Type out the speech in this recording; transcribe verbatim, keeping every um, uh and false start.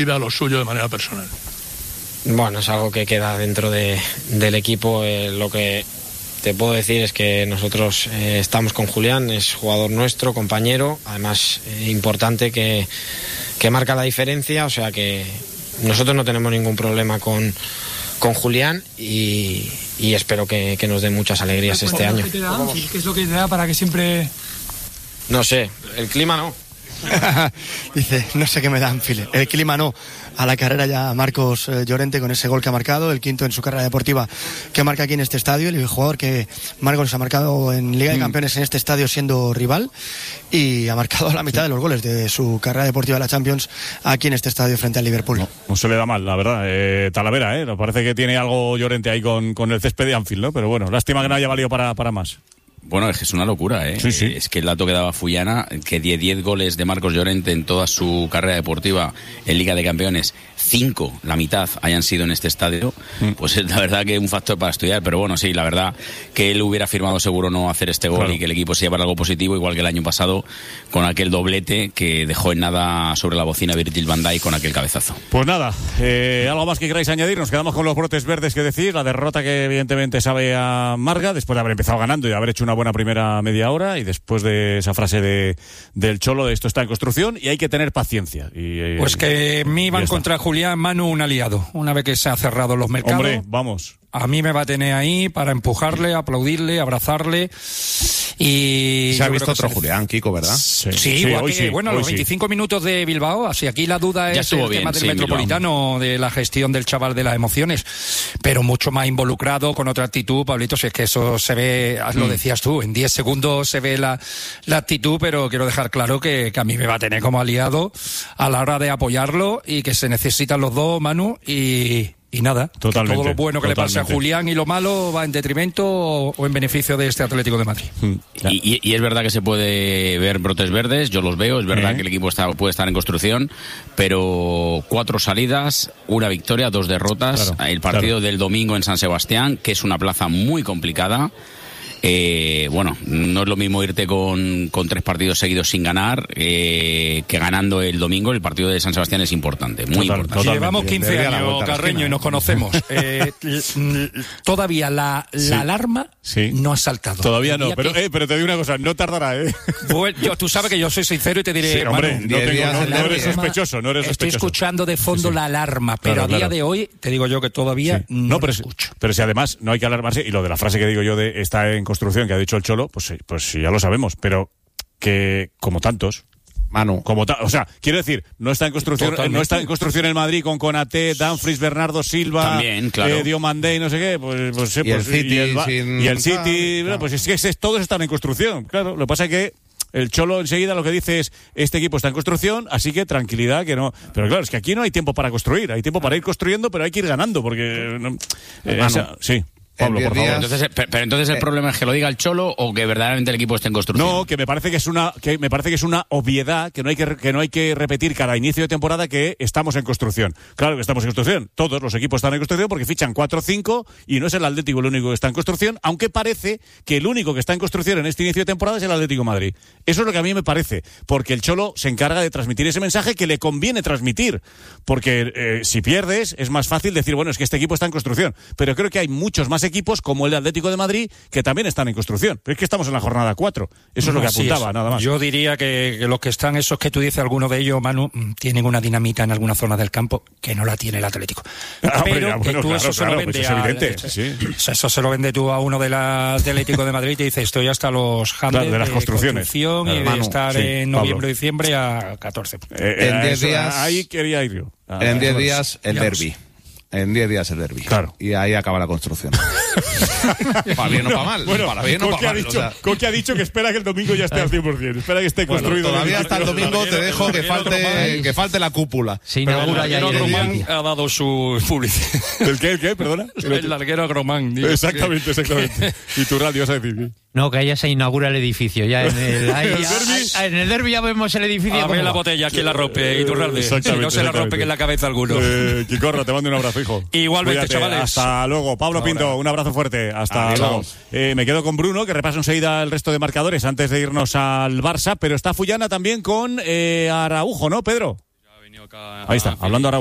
ir a lo suyo de manera personal. Bueno, es algo que queda dentro de, del equipo. Eh, lo que te puedo decir es que nosotros eh, estamos con Julián, es jugador nuestro, compañero, además eh, importante que, que marca la diferencia, o sea que nosotros no tenemos ningún problema con, con Julián y, y espero que, que nos dé muchas alegrías este año. ¿Qué te da, Anfield? ¿Qué es lo que te da para que siempre...? No sé, el clima no. Dice, no sé qué me da Anfield. El clima no. A la carrera ya Marcos Llorente con ese gol que ha marcado, el quinto en su carrera deportiva que marca aquí en este estadio, el jugador que Marcos ha marcado en Liga de Campeones en este estadio siendo rival y ha marcado la mitad de los goles de su carrera deportiva de la Champions aquí en este estadio frente al Liverpool. No, no se le da mal, la verdad. Eh, Talavera, ¿eh? Nos parece que tiene algo Llorente ahí con, con el césped de Anfield, ¿no? Pero bueno, lástima que no haya valido para, para más. Bueno, es que es una locura, ¿eh? Sí, sí. Es que el dato que daba Fullana, que diez goles de Marcos Llorente en toda su carrera deportiva en Liga de Campeones, cinco, la mitad, hayan sido en este estadio, mm. pues es la verdad que es un factor para estudiar. Pero bueno, sí, la verdad que él hubiera firmado seguro no hacer este gol, claro, y que el equipo se llevara algo positivo, igual que el año pasado con aquel doblete que dejó en nada sobre la bocina Virgil van Dijk con aquel cabezazo. Pues nada, eh, algo más que queráis añadir. Nos quedamos con los brotes verdes que decir, la derrota que evidentemente sabe amarga después de haber empezado ganando y de haber hecho una buena primera media hora, y después de esa frase de del Cholo de esto está en construcción y hay que tener paciencia. Y, pues que me iba a encontrar Julián Manu un aliado, una vez que se han cerrado los mercados. Hombre, vamos. A mí me va a tener ahí para empujarle, aplaudirle, abrazarle. Y se ha visto otro se... Julián, Kiko, ¿verdad? Sí, sí, sí igual que, sí, bueno, los veinticinco sí. minutos de Bilbao, así aquí la duda ya es el bien, tema del sí, Metropolitano, de la gestión del chaval de las emociones, pero mucho más involucrado, con otra actitud, Pablito, si es que eso se ve, lo decías tú, en diez segundos se ve la, la actitud, pero quiero dejar claro que, que a mí me va a tener como aliado a la hora de apoyarlo y que se necesitan los dos, Manu, y... Y nada, totalmente, todo lo bueno que totalmente. le pase a Julián y lo malo va en detrimento o, o en beneficio de este Atlético de Madrid. Mm. Y, y, y es verdad que se puede ver brotes verdes, yo los veo, es verdad ¿Eh? que el equipo está, puede estar en construcción, pero cuatro salidas, una victoria, dos derrotas, claro, el partido claro. del domingo en San Sebastián, que es una plaza muy complicada. Eh, bueno, no es lo mismo irte con, con tres partidos seguidos sin ganar eh, que ganando el domingo. El partido de San Sebastián es importante, muy Total, importante. Si llevamos quince años, Carreño, y nos conocemos. Eh, todavía la, la sí. alarma sí. no ha saltado. Todavía no, pero, que... eh, pero te digo una cosa, no tardará, ¿eh? Bueno, yo, tú sabes que yo soy sincero y te diré, sí, hombre, Manu, no, tengo, no, no eres sospechoso, no eres Estoy sospechoso. escuchando de fondo sí, sí. la alarma, pero claro, a día claro. de hoy te digo yo que todavía sí. no, no pero, lo escucho. Pero si además no hay que alarmarse, y lo de la frase que digo yo de está en construcción, que ha dicho el Cholo, pues, pues ya lo sabemos, pero que como tantos, Manu, como ta- o sea, quiero decir, no está en construcción, Totalmente. no está en construcción el Madrid con Konaté, Dumfries, Bernardo Silva, También, claro. eh, Diomandé, no sé qué, pues, pues, y, pues el City, y el, sin... y el City, claro. pues es que es, todos están en construcción, claro. Lo que pasa es que el Cholo enseguida lo que dice es, este equipo está en construcción, así que tranquilidad, que no. Pero claro, es que aquí no hay tiempo para construir, hay tiempo para ir construyendo, pero hay que ir ganando, porque no, eh, esa, sí. Pablo, por favor. Entonces, pero, pero entonces el eh, problema es que lo diga el Cholo o que verdaderamente el equipo esté en construcción. No, que me parece que es una que me parece que es una obviedad, que no hay que que no hay que repetir cada inicio de temporada que estamos en construcción. Claro que estamos en construcción. Todos los equipos están en construcción porque fichan cuatro o cinco y no es el Atlético el único que está en construcción, aunque parece que el único que está en construcción en este inicio de temporada es el Atlético de Madrid. Eso es lo que a mí me parece, porque el Cholo se encarga de transmitir ese mensaje que le conviene transmitir, porque eh, si pierdes es más fácil decir, bueno, es que este equipo está en construcción, pero creo que hay muchos más equipos como el de Atlético de Madrid que también están en construcción. Pero es que estamos en la jornada cuatro. Eso es lo que Así apuntaba, es. nada más. Yo diría que, que los que están, esos que tú dices, algunos de ellos, Manu, tienen una dinamita en alguna zona del campo que no la tiene el Atlético. Ah, pero ya, bueno, que tú claro, eso claro, se lo vendes pues es evidente. A, sí. Eso se lo vende tú a uno del Atlético de Madrid y te dice, estoy hasta los handles claro, de las de construcciones. Construcción claro, y Manu, de estar sí, en noviembre, diciembre a catorce. Eh, eh, en diez días. Ahí quería ir yo. Ah, en diez días el derbi. En diez días el derbi. Claro. Y ahí acaba la construcción. Para bien o para mal. Bueno, para bien o para mal. Ha dicho, o sea... Coque ha dicho que espera que el domingo ya esté al cien por ciento. Espera que esté bueno, construido. Todavía hasta el domingo te dejo que falte, que falte la cúpula. Se inaugura ya el Román ha dado su publicidad. ¿El qué? ¿El qué? Perdona. El larguero Agromán. Exactamente, exactamente. Y tu radio, vas a decir. No, que ya se inaugura el edificio. Ya en el, ahí, ¿El ya, en el derbi ya vemos el edificio. A ver la botella, ¿quién la rompe? Y tu radio. Si no se la rompe que en la cabeza alguno. Eh, Quicorro, te mando un abrazo, hijo. Igualmente, Cuídate, chavales. Hasta luego. Pablo Ahora. Pinto, un abrazo fuerte. Hasta Adiós. luego. Eh, me quedo con Bruno, que repaso enseguida el resto de marcadores antes de irnos al Barça, pero está Fullana también con eh, Araujo, ¿no, Pedro? Ahí está, hablando ahora